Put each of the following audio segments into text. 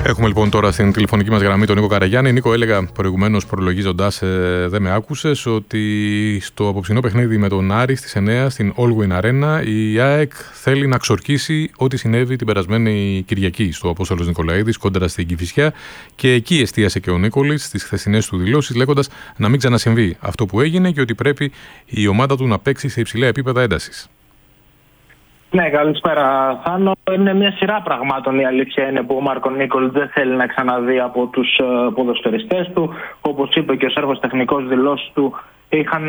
Έχουμε λοιπόν τώρα στην τηλεφωνική μας γραμμή τον Νίκο Καραγιάννη. Νίκο, έλεγα προηγουμένως προλογίζοντας, δεν με άκουσες, ότι στο απόψινό παιχνίδι με τον Άρη στις 9 στην Allwyn Arena η ΑΕΚ θέλει να ξορκίσει ό,τι συνέβη την περασμένη Κυριακή στο Απόστολος Νικολαίδης κόντρα στην Κηφισιά, και εκεί εστίασε και ο Νίκολης στις χθεσινές του δηλώσεις, λέγοντας να μην ξανασυμβεί αυτό που έγινε και ότι πρέπει η ομάδα του να παίξει σε υψηλά επίπεδα έντασης. Ναι, καλησπέρα Θάνο. Είναι μια σειρά πραγμάτων, η αλήθεια είναι, που ο Μάρκο Νίκολης δεν θέλει να ξαναδεί από τους ποδοσφαιριστές του. Όπως είπε και ο Σέρβος τεχνικός δηλώσεις του, είχαν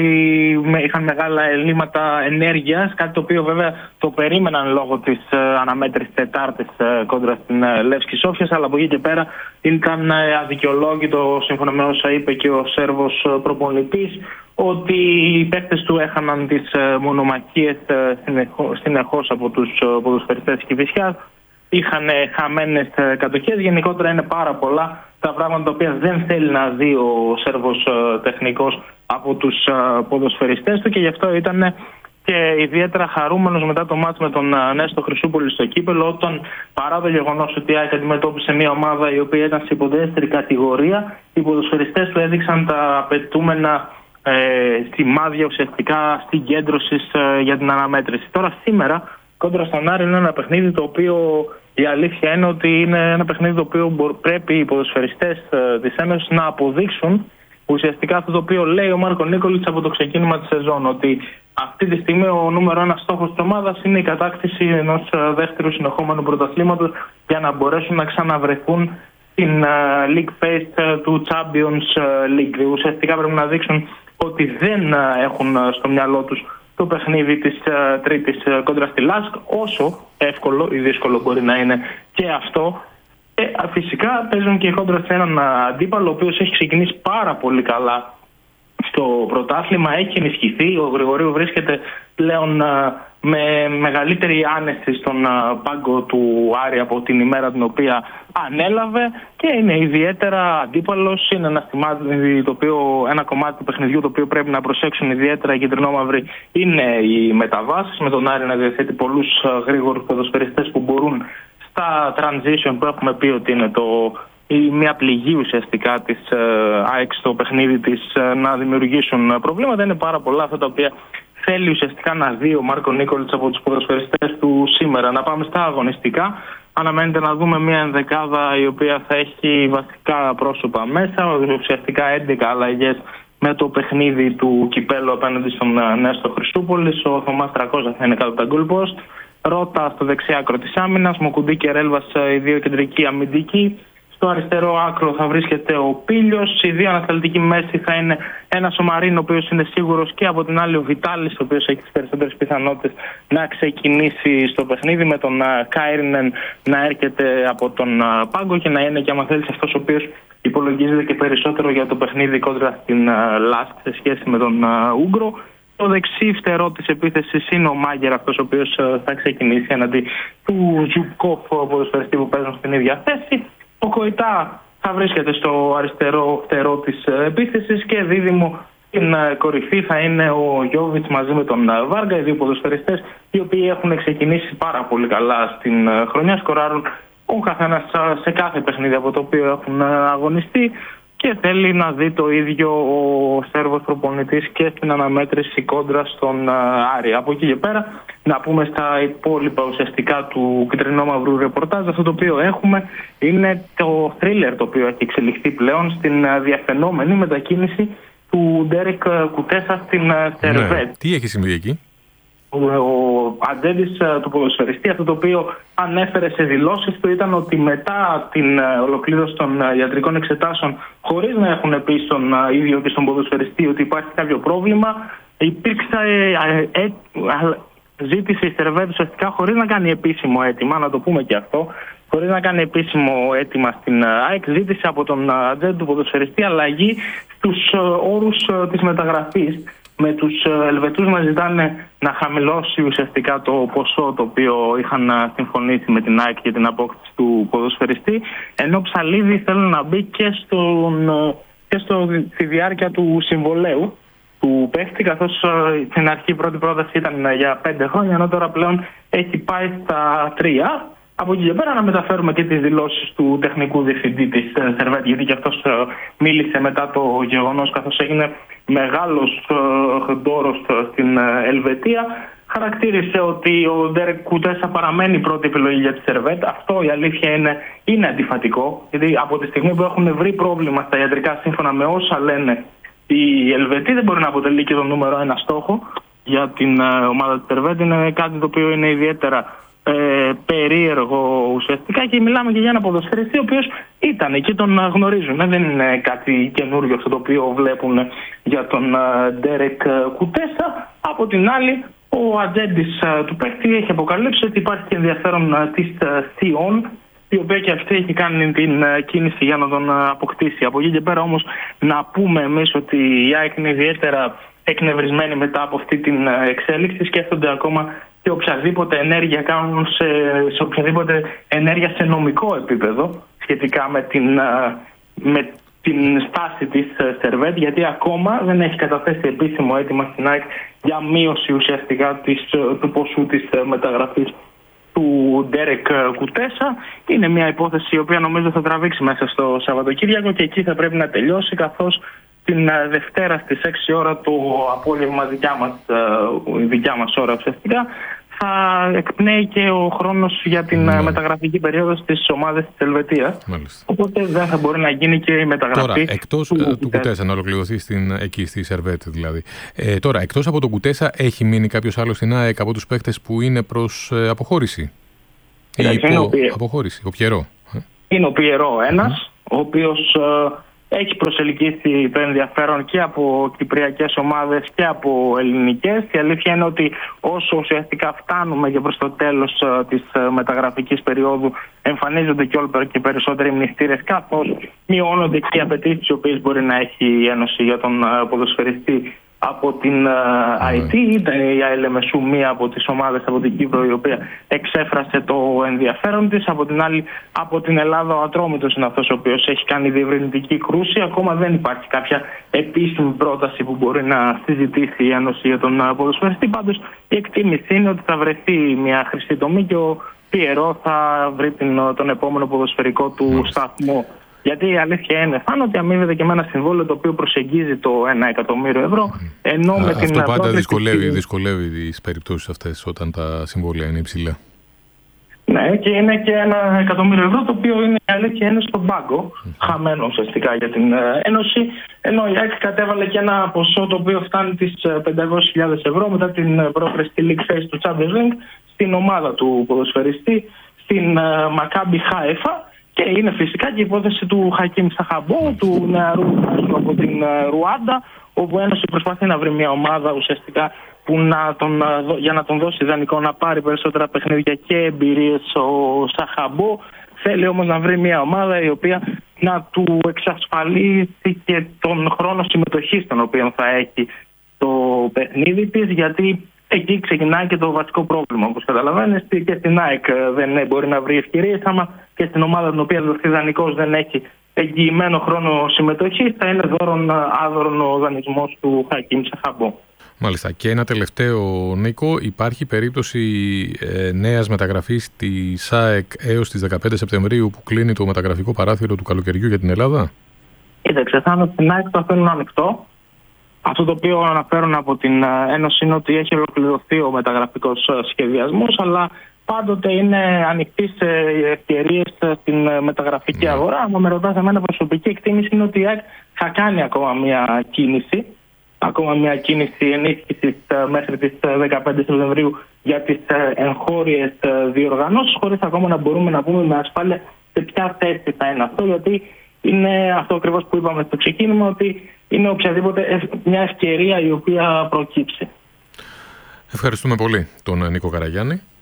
μεγάλα ελλείμματα ενέργειας, κάτι το οποίο βέβαια το περίμεναν λόγω της αναμέτρησης Τετάρτης κόντρα στην Λεύσκη Σόφιας, αλλά από εκεί και πέρα ήταν αδικαιολόγητο, σύμφωνα με όσα είπε και ο Σέρβος προπονητής, ότι οι παίκτες του έχαναν τις μονομαχίες συνεχώς από τους ποδοσφαιριστές της Κηφισιάς. Είχαν χαμένες κατοχές. Γενικότερα είναι πάρα πολλά τα πράγματα τα οποία δεν θέλει να δει ο Σέρβος τεχνικός από τους ποδοσφαιριστές του, και γι' αυτό ήταν και ιδιαίτερα χαρούμενος μετά το μάτς με τον Νέστο Χρυσούπολη στο κύπελλο, όταν, παρά το γεγονός ότι η ΑΕΚ αντιμετώπισε μια ομάδα η οποία ήταν σε υποδέστερη κατηγορία, οι ποδοσφαιριστές του έδειξαν τα απαιτούμενα σημάδια ουσιαστικά συγκέντρωσης για την αναμέτρηση. Τώρα σήμερα κόντρα στον Άρη είναι ένα παιχνίδι το οποίο, η αλήθεια είναι ότι είναι ένα παιχνίδι το οποίο πρέπει οι ποδοσφαιριστές της Ένωσης να αποδείξουν ουσιαστικά αυτό το οποίο λέει ο Μάρκο Νίκολης από το ξεκίνημα της σεζόν, ότι αυτή τη στιγμή ο νούμερο ένας στόχος της ομάδας είναι η κατάκτηση ενός δεύτερου συνεχόμενου πρωταθλήματος, για να μπορέσουν να ξαναβρεθούν στην League Phase του Champions League. Ουσιαστικά πρέπει να δείξουν ότι δεν έχουν στο μυαλό τους το παιχνίδι της Τρίτης κόντρα στη Λάσκ, όσο εύκολο ή δύσκολο μπορεί να είναι και αυτό. Φυσικά παίζουν και κόντρα σε έναν αντίπαλο ο οποίος έχει ξεκινήσει πάρα πολύ καλά στο πρωτάθλημα, έχει ενισχυθεί. Ο Γρηγορίου βρίσκεται πλέον με μεγαλύτερη άνεση στον πάγκο του Άρη από την ημέρα την οποία ανέλαβε, και είναι ιδιαίτερα αντίπαλος. Είναι ένα κομμάτι του παιχνιδιού το οποίο πρέπει να προσέξουν ιδιαίτερα οι κεντρινόμαυροι, είναι οι μεταβάσεις, με τον Άρη να διαθέτει πολλούς γρήγορους ποδοσφαιριστές που μπορούν στα transition, που έχουμε πει ότι είναι μια πληγή ουσιαστικά της ΑΕΚ στο παιχνίδι της, να δημιουργήσουν προβλήματα. Είναι πάρα πολλά αυτά τα οποία θέλει ουσιαστικά να δει ο Μάρκο Νίκολης από τους ποδοσφαιριστές του σήμερα. Να πάμε στα αγωνιστικά. Αναμένεται να δούμε μια ενδεκάδα η οποία θα έχει βασικά πρόσωπα μέσα, ουσιαστικά 11 αλλαγές με το παιχνίδι του κυπέλλου απέναντι στον Νέστο Χρυσούπολης. Ο Θωμάς Τρακόζα θα είναι κάτω από τα goal post. Ρώτα στο δεξιά άκρο της άμυνας, Μοκουντή και Ρέλβας οι δύο κεντρικοί αμυντικοί. Στο αριστερό άκρο θα βρίσκεται ο Πίλιος. Οι δύο ανασταλτικοί μέση θα είναι ένας ο Μαρίν, ο οποίος είναι σίγουρος, και από την άλλη ο Βιτάλης, ο οποίος έχει τις περισσότερες πιθανότητες να ξεκινήσει στο παιχνίδι, με τον Κάιρνεν να έρχεται από τον πάγκο και να είναι, και άμα θέλεις, αυτός ο οποίος υπολογίζεται και περισσότερο για το παιχνίδι κόντρα στην Λάσκ σε σχέση με τον Ούγκρο. Το δεξί φτερό της επίθεσης είναι ο Μάγκερ, αυτός ο οποίος θα ξεκινήσει εναντί του Ζουκόφ, ποδοσφαιριστή που παίζουν στην ίδια θέση. Ο Κοϊτά θα βρίσκεται στο αριστερό φτερό της επίθεσης, και δίδυμο στην κορυφή θα είναι ο Γιώβιτς μαζί με τον Βάργα, οι δύο ποδοσφαιριστές οι οποίοι έχουν ξεκινήσει πάρα πολύ καλά στην χρονιά, σκοράρουν ο καθένας σε κάθε παιχνίδι από το οποίο έχουν αγωνιστεί, και θέλει να δει το ίδιο ο Σέρβος προπονητής και στην αναμέτρηση κόντρα στον Άρη. Από εκεί και πέρα να πούμε στα υπόλοιπα ουσιαστικά του κυτρινόμαυρου ρεπορτάζ. Αυτό το οποίο έχουμε είναι το θρίλερ το οποίο έχει εξελιχθεί πλέον στην διαφαινόμενη μετακίνηση του Ντέρεκ Κουτέσα στην Σερβέτ. Ναι. Τι έχει συμβεί εκεί? Ο ατζέντης του ποδοσφαιριστή, αυτό το οποίο ανέφερε σε δηλώσεις του, ήταν ότι μετά την ολοκλήρωση των ιατρικών εξετάσεων, χωρίς να έχουν πει στον ίδιο και στον ποδοσφαιριστή ότι υπάρχει κάποιο πρόβλημα, ζήτησε η Σερβέτ ουσιαστικά, χωρίς να κάνει επίσημο αίτημα, να το πούμε και αυτό, χωρίς να κάνει επίσημο αίτημα στην ΑΕΚ, ζήτησε από τον ατζέντη του ποδοσφαιριστή αλλαγή στους όρους της μεταγραφής, με τους Ελβετούς να ζητάνε να χαμηλώσει ουσιαστικά το ποσό το οποίο είχαν συμφωνήσει με την ΑΕΚ για την απόκτηση του ποδοσφαιριστή, ενώ Ψαλίδη θέλει να μπει και στη διάρκεια του συμβολέου του παίχτη, καθώς στην αρχή η πρώτη πρόταση ήταν για 5 χρόνια, ενώ τώρα πλέον έχει πάει στα 3, Από εκεί και πέρα να μεταφέρουμε και τις δηλώσεις του τεχνικού διευθυντή της Servette, γιατί και αυτός μίλησε μετά το γεγονός, καθώς έγινε μεγάλος ντόρος στην Ελβετία. Χαρακτήρισε ότι ο Ντέρεκ Κουτέσα παραμένει πρώτη επιλογή για τη Servette. Αυτό η αλήθεια είναι αντιφατικό, γιατί από τη στιγμή που έχουν βρει πρόβλημα στα ιατρικά, σύμφωνα με όσα λένε οι Ελβετοί, δεν μπορεί να αποτελεί και το νούμερο ένα στόχο για την ομάδα της Servette. Είναι κάτι το οποίο είναι ιδιαίτερα περίεργο ουσιαστικά, και μιλάμε και για ένα ποδοσφαιριστή ο οποίος ήταν εκεί, τον γνωρίζουν. Δεν είναι κάτι καινούριο αυτό το οποίο βλέπουν για τον Ντέρεκ Κουτέσα. Από την άλλη, ο ατζέντης του παίκτη έχει αποκαλύψει ότι υπάρχει και ενδιαφέρον της Σιόν, η οποία και αυτή έχει κάνει την κίνηση για να τον αποκτήσει. Από εκεί και πέρα όμως να πούμε εμείς ότι η ΑΕΚ είναι ιδιαίτερα εκνευρισμένη μετά από αυτή την εξέλιξη. Σκέφτονται ακόμα και οποιαδήποτε ενέργεια κάνουν σε οποιαδήποτε ενέργεια σε νομικό επίπεδο σχετικά με την στάση της Servette, γιατί ακόμα δεν έχει καταθέσει επίσημο αίτημα στην ΑΕΚ για μείωση ουσιαστικά του ποσού της μεταγραφής του Ντέρεκ Κουτέσα. Είναι μια υπόθεση η οποία νομίζω θα τραβήξει μέσα στο Σαββατοκύριακο, και εκεί θα πρέπει να τελειώσει, καθώς την Δευτέρα στις 6 ώρα το απόγευμα δικιά μας ώρα ουσιαστικά θα εκπνέει και ο χρόνος για την μεταγραφική περίοδο στις ομάδες της Ελβετίας. Οπότε δεν θα μπορεί να γίνει και η μεταγραφή. Τώρα, εκτός του Κουτέσα, να ολοκληρωθεί εκεί στη Servette δηλαδή. Τώρα, εκτός από τον Κουτέσα, έχει μείνει κάποιος άλλος στην ΑΕΚ από τους παίχτες που είναι προς αποχώρηση? Αποχώρηση, ο Πιερό. Είναι ο Πιερό ένας, ο οποίος έχει προσελκύσει το ενδιαφέρον και από κυπριακές ομάδες και από ελληνικές. Η αλήθεια είναι ότι όσο ουσιαστικά φτάνουμε και προς το τέλος της μεταγραφικής περίοδου, εμφανίζονται και όλο και περισσότεροι μνηστήρες, καθώς μειώνονται και οι απαιτήσεις οι οποίες μπορεί να έχει η Ένωση για τον ποδοσφαιριστή από την IT. Ήταν η ΑΕΛ μία από τις ομάδες από την Κύπρο η οποία εξέφρασε το ενδιαφέρον της. Από την άλλη, από την Ελλάδα, ο Ατρόμητος είναι αυτός ο οποίος έχει κάνει διευρυνητική κρούση. Ακόμα δεν υπάρχει κάποια επίσημη πρόταση που μπορεί να συζητήσει η Ένωση για τον ποδοσφαιριστή. Πάντως η εκτίμηση είναι ότι θα βρεθεί μια χρυσή τομή και ο Πιερό θα βρει τον επόμενο ποδοσφαιρικό του σταθμό. Γιατί η αλήθεια είναι ότι αμείβεται και με ένα συμβόλαιο το οποίο προσεγγίζει το 1 εκατομμύριο ευρώ. Ενώ με αυτό πάντα δυσκολεύει τις περιπτώσεις αυτές όταν τα συμβόλαια είναι υψηλά. Ναι, και είναι και 1 εκατομμύριο ευρώ το οποίο είναι, η αλήθεια είναι, στον πάγκο, χαμένο ουσιαστικά για την Ένωση. Ενώ η ΑΕΚ κατέβαλε και ένα ποσό το οποίο φτάνει τις 500.000 ευρώ μετά την πρόκριση στη League Phase του Champions League στην ομάδα του ποδοσφαιριστή, στην Μακάμπι Χάιφα. Και είναι φυσικά και η υπόθεση του Χακίμ Σαχαμπό, του νεαρού από την Ρουάντα, όπου η Ένωση προσπαθεί να βρει μια ομάδα ουσιαστικά που για να τον δώσει ιδανικό να πάρει περισσότερα παιχνίδια και εμπειρίες ο Σαχαμπό. Θέλει όμως να βρει μια ομάδα η οποία να του εξασφαλίσει και τον χρόνο συμμετοχής τον οποίο θα έχει το παιχνίδι της, γιατί εκεί ξεκινάει και το βασικό πρόβλημα, όπως καταλαβαίνετε. Και στην ΑΕΚ δεν μπορεί να βρει ευκαιρίες, άμα και στην ομάδα την οποία δοθεί δανεικός δεν έχει εγγυημένο χρόνο συμμετοχής, θα είναι άδωρον ο δανεισμός του Χακίμ Σαχαμπό. Μάλιστα. Και ένα τελευταίο, Νίκο, υπάρχει περίπτωση νέας μεταγραφής της ΑΕΚ έως τις 15 Σεπτεμβρίου που κλείνει το μεταγραφικό παράθυρο του καλοκαιριού για την Ελλάδα? Κοίταξε, στην ΑΕΚ το αφήνουν ανοιχτό. Αυτό το οποίο αναφέρουν από την Ένωση είναι ότι έχει ολοκληρωθεί ο μεταγραφικός σχεδιασμός, αλλά πάντοτε είναι ανοιχτή σε ευκαιρίες στην μεταγραφική αγορά. Αν με ρωτάς, εμένα προσωπική εκτίμηση είναι ότι η ΑΕΚ θα κάνει ακόμα μια κίνηση ενίσχυσης μέχρι τις 15 Σεπτεμβρίου για τις εγχώριες διοργανώσεις, χωρίς ακόμα να μπορούμε να πούμε με ασφάλεια σε ποια θέση θα είναι αυτό, γιατί είναι αυτό ακριβώς που είπαμε στο ξεκίνημα, ότι είναι οποιαδήποτε μια ευκαιρία η οποία προκύψει. Ευχαριστούμε πολύ τον Νίκο Καραγιάννη.